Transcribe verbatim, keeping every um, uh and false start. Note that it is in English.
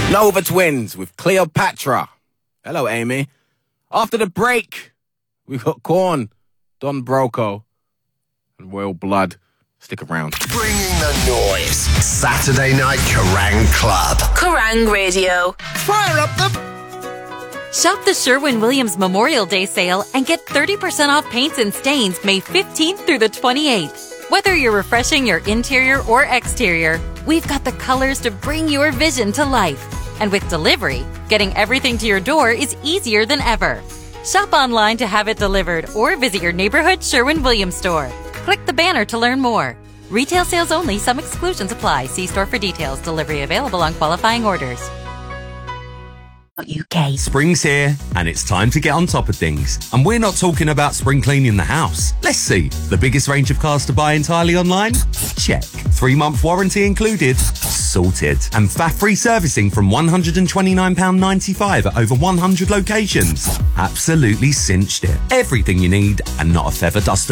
Nova Twins with Cleopatra. Hello, Amy. After the break, we've got Korn, Don Broco, and Royal Blood. Stick around. Bringing the noise. Saturday Night Kerrang Club. Kerrang Radio. Fire up the... Shop the Sherwin-Williams Memorial Day sale and get thirty percent off paints and stains May fifteenth through the twenty-eighth. Whether you're refreshing your interior or exterior, we've got the colors to bring your vision to life. And with delivery, getting everything to your door is easier than ever. Shop online to have it delivered or visit your neighborhood Sherwin-Williams store. Click the banner to learn more. Retail sales only. Some exclusions apply. See store for details. Delivery available on qualifying orders. U K. Spring's here, and it's time to get on top of things. And we're not talking about spring cleaning the house. Let's see. The biggest range of cars to buy entirely online? Check. Three-month warranty included? Sorted. And F A F-free servicing from one hundred twenty-nine pounds ninety-five at over one hundred locations? Absolutely cinched it. Everything you need, and not a feather duster